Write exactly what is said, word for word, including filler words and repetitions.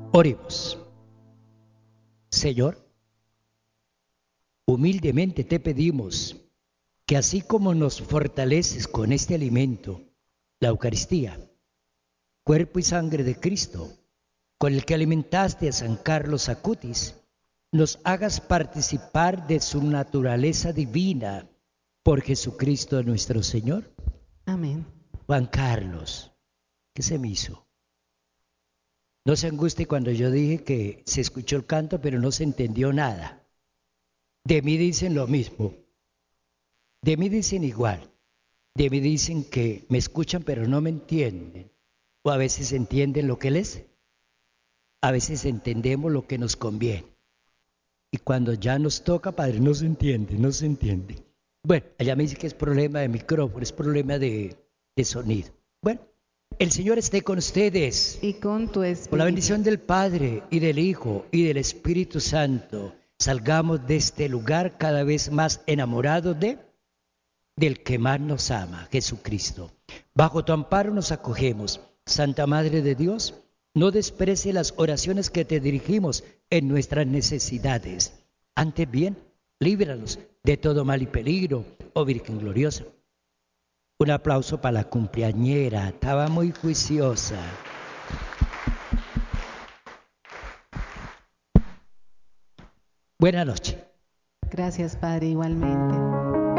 Oremos. Señor, humildemente te pedimos que así como nos fortaleces con este alimento, la Eucaristía, cuerpo y sangre de Cristo, con el que alimentaste a San Carlos Acutis, nos hagas participar de su naturaleza divina por Jesucristo nuestro Señor. Amén. Juan Carlos, ¿qué se me hizo? No se angustie cuando yo dije que se escuchó el canto, pero no se entendió nada. De mí dicen lo mismo. De mí dicen igual. De mí dicen que me escuchan, pero no me entienden. O a veces entienden lo que les. A veces entendemos lo que nos conviene. Y cuando ya nos toca, Padre, no se entiende, no se entiende. Bueno, allá me dice que es problema de micrófono, es problema de, de sonido. Bueno, el Señor esté con ustedes. Y con tu espíritu. Por la bendición del Padre y del Hijo y del Espíritu Santo, salgamos de este lugar cada vez más enamorados de, del que más nos ama, Jesucristo. Bajo tu amparo nos acogemos. Santa Madre de Dios, no desprecie las oraciones que te dirigimos en nuestras necesidades. Antes bien, líbranos de todo mal y peligro, oh Virgen gloriosa. Un aplauso para la cumpleañera, estaba muy juiciosa. Buenas noches. Gracias, Padre, igualmente.